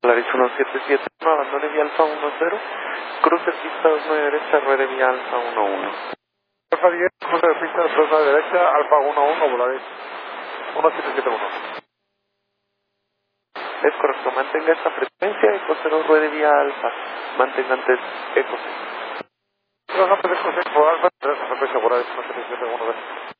Polaris 177, abandone vía Alfa 10, cruce pista 29 derecha, ruede vía Alfa 11. Alfa 10, cruce de pista 29 derecha, Alfa 11, Polaris 1771. Es correcto, mantenga esta frecuencia y posterior ruede vía Alfa, mantenga antes Eco 6. Los antes de Eco 6 por Alfa, 3 frecuencia Polaris 1771.